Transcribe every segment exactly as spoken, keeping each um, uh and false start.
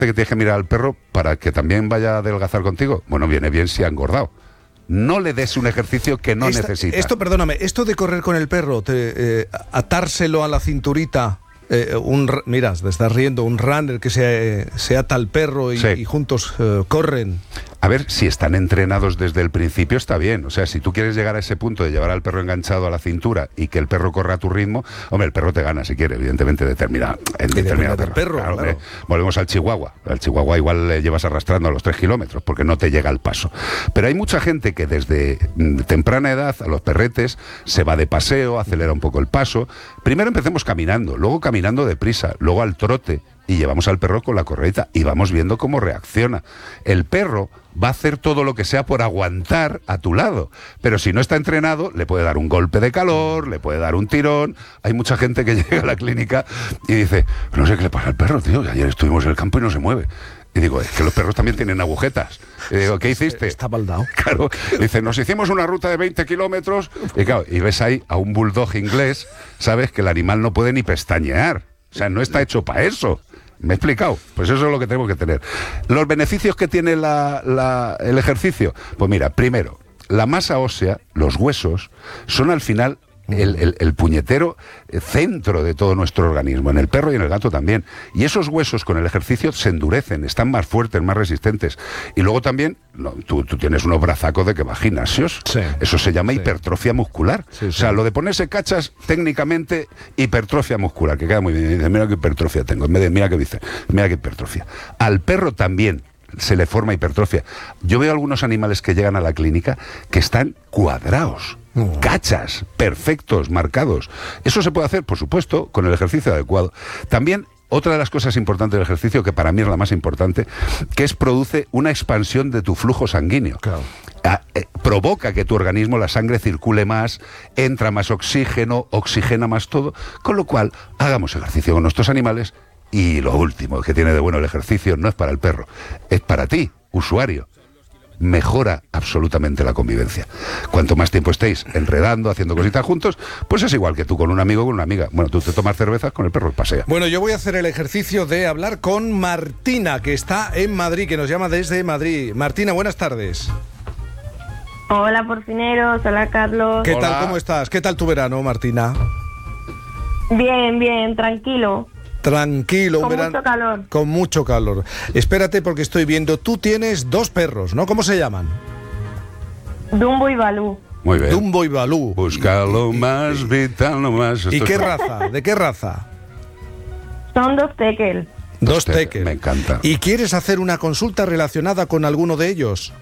que tienes que mirar al perro para que también vaya a adelgazar contigo. Bueno, viene bien si ha engordado. No le des un ejercicio que no Esta, necesita. Esto, perdóname, esto de correr con el perro, te, eh, atárselo a la cinturita, eh, un, mira, te estás riendo, un runner que se, se ata al perro y, sí. y juntos eh, corren. A ver, si están entrenados desde el principio está bien. O sea, si tú quieres llegar a ese punto de llevar al perro enganchado a la cintura y que el perro corra a tu ritmo, hombre, el perro te gana si quiere, evidentemente, determina, en determinado perro. perro claro, claro. Eh, volvemos al chihuahua. Al chihuahua igual le llevas arrastrando a los tres kilómetros porque no te llega al paso. Pero hay mucha gente que desde temprana edad a los perretes se va de paseo, acelera un poco el paso. Primero empecemos caminando, luego caminando deprisa, luego al trote. Y llevamos al perro con la correita y vamos viendo cómo reacciona. El perro va a hacer todo lo que sea por aguantar a tu lado, pero si no está entrenado, le puede dar un golpe de calor, le puede dar un tirón. Hay mucha gente que llega a la clínica y dice, no sé qué le pasa al perro, tío, ayer estuvimos en el campo y no se mueve. Y digo, es que los perros también tienen agujetas. Y digo, ¿qué hiciste? Está baldado. Claro. Dice, nos hicimos una ruta de veinte kilómetros. Y claro, y ves ahí a un bulldog inglés, sabes que el animal no puede ni pestañear. O sea, no está hecho para eso. ¿Me he explicado? Pues eso es lo que tenemos que tener. ¿Los beneficios que tiene la, la, el ejercicio? Pues mira, primero, la masa ósea, los huesos, son al final el, el, el puñetero centro de todo nuestro organismo, en el perro y en el gato también. Y esos huesos con el ejercicio se endurecen, están más fuertes, más resistentes. Y luego también, no, tú, tú tienes unos brazacos de que vas a gimnasios. Sí. Eso se llama Sí. hipertrofia muscular. Sí, sí. O sea, lo de ponerse cachas, técnicamente, hipertrofia muscular, que queda muy bien. Y dice, mira qué hipertrofia tengo, en vez de mira qué dice, mira qué hipertrofia. Al perro también se le forma hipertrofia. Yo veo algunos animales que llegan a la clínica que están cuadrados. Oh. Cachas, perfectos, marcados. Eso se puede hacer, por supuesto, con el ejercicio adecuado. También, otra de las cosas importantes del ejercicio, que para mí es la más importante, que es produce una expansión de tu flujo sanguíneo. Claro. A, eh, provoca que tu organismo, la sangre circule más, entra más oxígeno, oxigena más todo, con lo cual hagamos ejercicio con nuestros animales. Y lo último que tiene de bueno el ejercicio no es para el perro, es para ti, usuario. Mejora absolutamente la convivencia. Cuanto más tiempo estéis enredando, haciendo cositas juntos, pues es igual que tú con un amigo o con una amiga. Bueno, tú te tomas cervezas, con el perro pasea. Bueno, yo voy a hacer el ejercicio de hablar con Martina, que está en Madrid, que nos llama desde Madrid. Martina, buenas tardes. Hola, porcineros. Hola, Carlos. ¿Qué Hola. tal? ¿Cómo estás? ¿Qué tal tu verano, Martina? Bien, bien, tranquilo. Tranquilo, un Con verano. mucho calor. Con mucho calor. Espérate porque estoy viendo, tú tienes dos perros, ¿no? ¿Cómo se llaman? Dumbo y Balú. Muy bien. Dumbo y Balú. Busca lo más vital, lo más... ¿Y esto qué es- raza? ¿De qué raza? Son dos tekel. Dos Te- teques. me encanta. ¿Y quieres hacer una consulta relacionada con alguno de ellos?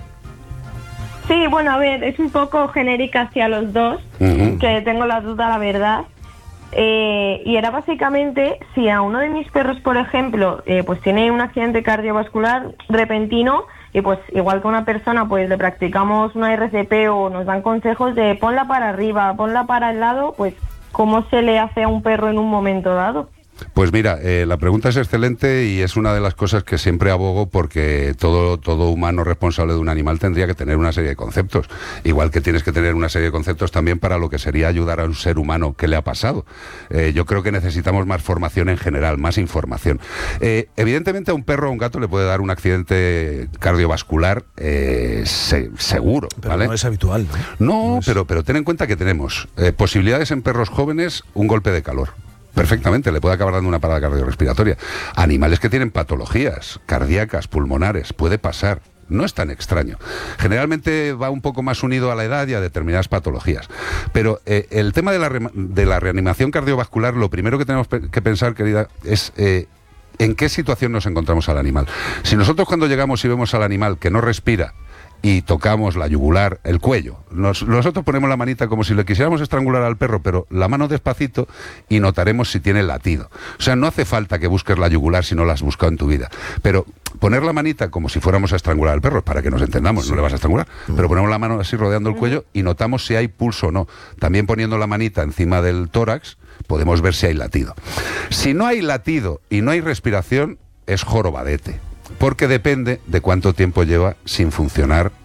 Sí, bueno, a ver, es un poco genérica hacia los dos, Ujú. que tengo la duda, la verdad. Eh, y era básicamente si a uno de mis perros, por ejemplo, eh, pues tiene un accidente cardiovascular repentino y pues igual que una persona, pues le practicamos una R C P o nos dan consejos de ponla para arriba, ponla para el lado, pues ¿cómo se le hace a un perro en un momento dado? Pues mira, eh, la pregunta es excelente y es una de las cosas que siempre abogo porque todo, todo humano responsable de un animal tendría que tener una serie de conceptos. Igual que tienes que tener una serie de conceptos también para lo que sería ayudar a un ser humano que le ha pasado. Eh, yo creo que necesitamos más formación en general, más información. Eh, evidentemente a un perro o a un gato le puede dar un accidente cardiovascular eh, se- seguro, Pero ¿vale? no es habitual, ¿no? No, No es- pero, pero ten en cuenta que tenemos eh, posibilidades en perros jóvenes, un golpe de calor. Perfectamente, le puede acabar dando una parada cardiorrespiratoria. Animales que tienen patologías cardíacas, pulmonares, puede pasar. No es tan extraño. Generalmente va un poco más unido a la edad y a determinadas patologías. Pero eh, el tema de la, re- de la reanimación cardiovascular, lo primero que tenemos pe- que pensar, querida, es... Eh, ¿en qué situación nos encontramos al animal? Si nosotros cuando llegamos y vemos al animal que no respira y tocamos la yugular, el cuello, nos- nosotros ponemos la manita como si le quisiéramos estrangular al perro, pero la mano despacito y notaremos si tiene latido. O sea, no hace falta que busques la yugular si no la has buscado en tu vida, pero poner la manita como si fuéramos a estrangular al perro, para que nos entendamos, no le vas a estrangular, pero ponemos la mano así rodeando el cuello y notamos si hay pulso o no. También poniendo la manita encima del tórax, podemos ver si hay latido. Si no hay latido y no hay respiración, es jorobadete, porque depende de cuánto tiempo lleva sin funcionar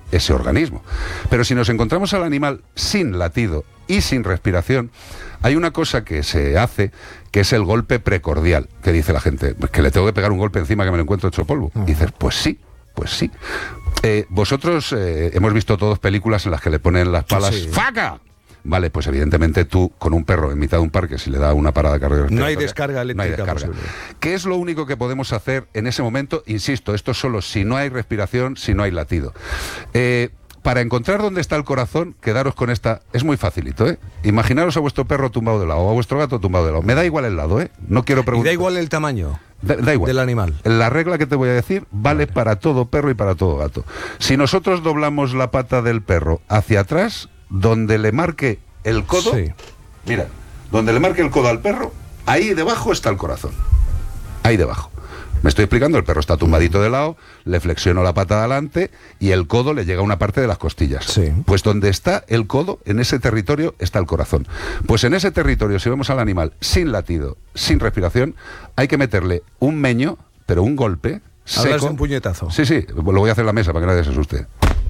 ese organismo. Pero si nos encontramos al animal sin latido y sin respiración, hay una cosa que se hace, que es el golpe precordial, que dice la gente, pues que le tengo que pegar un golpe encima que me lo encuentro hecho polvo. Y dices, pues sí, pues sí. Eh, vosotros eh, hemos visto todos películas en las que le ponen las palas, sí. ¡faca! Vale, pues evidentemente tú, con un perro en mitad de un parque, si le da una parada cardiorrespiratoria... No hay descarga eléctrica. No hay descarga. Posible. ¿Qué es lo único que podemos hacer en ese momento? Insisto, esto es solo si no hay respiración, si no hay latido. Eh, para encontrar dónde está el corazón, quedaros con esta... Es muy facilito, ¿eh? Imaginaros a vuestro perro tumbado de lado o a vuestro gato tumbado de lado. Me da igual el lado, ¿eh? No quiero preguntar... Y da igual el tamaño. Da, da igual. Del animal. La regla que te voy a decir vale, vale para todo perro y para todo gato. Si nosotros doblamos la pata del perro hacia atrás, donde le marque el codo, sí. Mira, donde le marque el codo al perro, ahí debajo está el corazón. Ahí debajo. Me estoy explicando, el perro está tumbadito de lado, le flexiono la pata adelante y el codo le llega a una parte de las costillas. Sí. Pues donde está el codo, en ese territorio está el corazón. Pues en ese territorio, si vemos al animal sin latido, sin respiración, hay que meterle un meño, pero un golpe seco. Hablas de un puñetazo. Sí, sí, lo voy a hacer en la mesa para que nadie se asuste.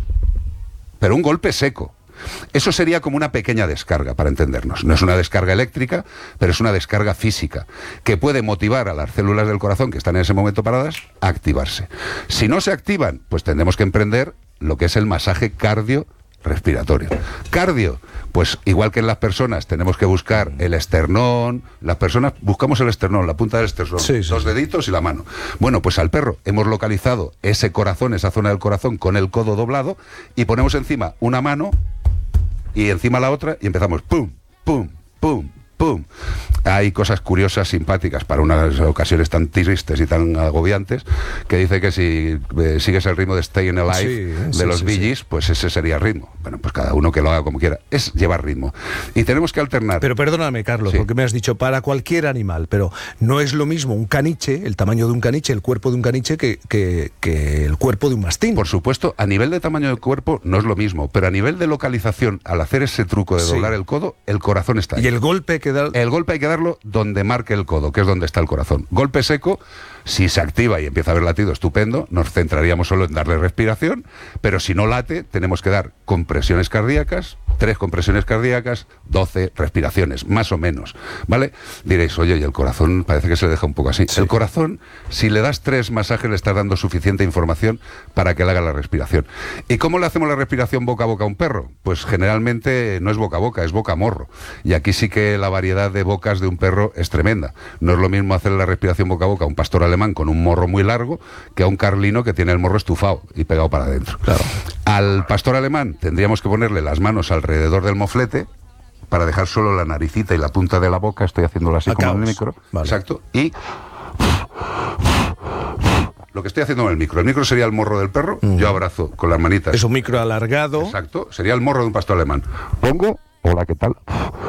Pero un golpe seco. Eso sería como una pequeña descarga, para entendernos. No es una descarga eléctrica, pero es una descarga física, que puede motivar a las células del corazón que están en ese momento paradas a activarse. Si no se activan, pues tendremos que emprender lo que es el masaje cardiorrespiratorio. Cardio, pues igual que en las personas tenemos que buscar el esternón, las personas buscamos el esternón, la punta del esternón, sí, sí, los sí. deditos y la mano. Bueno, pues al perro hemos localizado ese corazón, esa zona del corazón con el codo doblado y ponemos encima una mano y encima la otra y empezamos pum, pum, pum, pum. Hay cosas curiosas, simpáticas para unas ocasiones tan tristes y tan agobiantes, que dice que si eh, sigues el ritmo de Stayin' Alive sí, de sí, los sí, Bee sí. Gees, pues ese sería el ritmo. Bueno, pues cada uno que lo haga como quiera. Es llevar ritmo. Y tenemos que alternar. Pero perdóname, Carlos, Sí. porque me has dicho para cualquier animal, pero no es lo mismo un caniche, el tamaño de un caniche, el cuerpo de un caniche, que, que, que el cuerpo de un mastín. Por supuesto, a nivel de tamaño del cuerpo no es lo mismo, pero a nivel de localización, al hacer ese truco de Sí. doblar el codo, el corazón está ahí. Y el golpe que da... El golpe hay que darlo donde marque el codo, que es donde está el corazón. Golpe seco, si se activa y empieza a haber latido, estupendo, nos centraríamos solo en darle respiración, pero si no late, tenemos que dar compresiones cardíacas, tres compresiones cardíacas, doce respiraciones, más o menos, ¿vale? Diréis, oye, y el corazón parece que se le deja un poco así. Sí. El corazón, si le das tres masajes, le estás dando suficiente información para que le haga la respiración. ¿Y cómo le hacemos la respiración boca a boca a un perro? Pues generalmente no es boca a boca, es boca a morro. Y aquí sí que la variedad de bocas de un perro es tremenda. No es lo mismo hacer la respiración boca a boca a un pastor alemán con un morro muy largo que a un carlino que tiene el morro estufado y pegado para adentro. Claro. Al pastor alemán tendríamos que ponerle las manos alrededor del moflete para dejar solo la naricita y la punta de la boca. Estoy haciéndolo así Acaos. como en el micro. Vale. Exacto. Y lo que estoy haciendo en el micro. El micro sería el morro del perro. Mm. Yo abrazo con las manitas. Es un micro alargado. Exacto. Sería el morro de un pastor alemán. Pongo. Hola, ¿qué tal?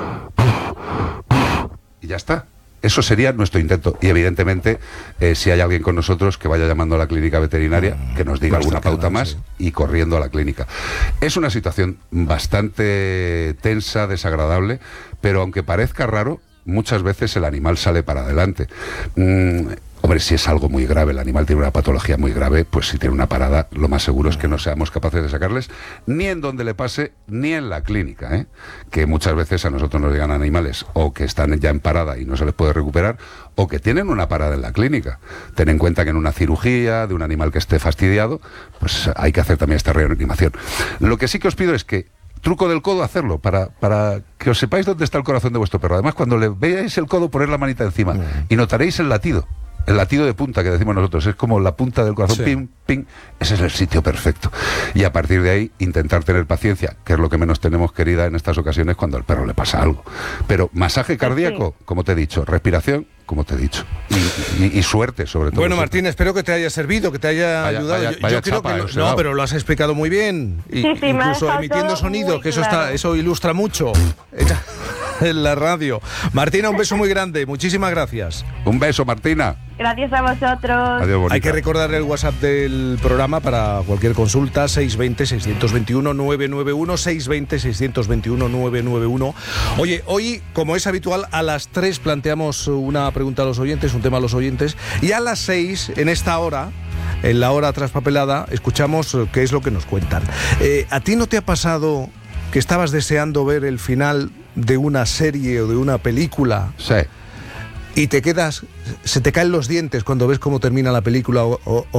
Y ya está. Eso sería nuestro intento. Y evidentemente, eh, si hay alguien con nosotros, que vaya llamando a la clínica veterinaria, que nos diga Más alguna cercana, pauta más sí. y corriendo a la clínica. Es una situación bastante tensa, desagradable, pero aunque parezca raro, muchas veces el animal sale para adelante. Mm, Hombre, si es algo muy grave, el animal tiene una patología muy grave, pues si tiene una parada, lo más seguro es que no seamos capaces de sacarles ni en donde le pase, ni en la clínica, ¿eh? Que muchas veces a nosotros nos llegan animales o que están ya en parada y no se les puede recuperar, o que tienen una parada en la clínica. Ten en cuenta que en una cirugía de un animal que esté fastidiado, pues hay que hacer también esta reanimación. Lo que sí que os pido es que truco del codo, hacerlo, para, para que os sepáis dónde está el corazón de vuestro perro. Además, cuando le veáis el codo, poner la manita encima y notaréis el latido. El latido de punta que decimos nosotros, es como la punta del corazón, sí. ping, ping, ese es el sitio perfecto. Y a partir de ahí, intentar tener paciencia, que es lo que menos tenemos, querida, en estas ocasiones cuando al perro le pasa algo. Pero masaje cardíaco, como te he dicho, respiración, como te he dicho, y, y, y suerte, sobre todo. Bueno, suerte. Martín, espero que te haya servido, que te haya Vaya- ayudado. vaya- yo vaya yo creo chapa, que eh, lo- os he no, dado. pero lo has explicado muy bien. Y, Sí, sí, me ha incluso dejado emitiendo todo sonido, muy que eso claro. está, eso ilustra mucho en la radio. Martina, un beso muy grande. Muchísimas gracias. Un beso, Martina. Gracias a vosotros. Adiós, bonita. Hay que recordarle el WhatsApp del programa para cualquier consulta, seis veinte, seiscientos veintiuno, nueve noventa y uno, seis veinte, seiscientos veintiuno, nueve noventa y uno. Oye, hoy, como es habitual, a las tres planteamos una pregunta a los oyentes, un tema a los oyentes, y a las seis, en esta hora, en la hora traspapelada escuchamos qué es lo que nos cuentan. Eh, ¿A ti no te ha pasado que estabas deseando ver el final de una serie o de una película? Sí. Y te quedas, se te caen los dientes cuando ves cómo termina la película o, o, o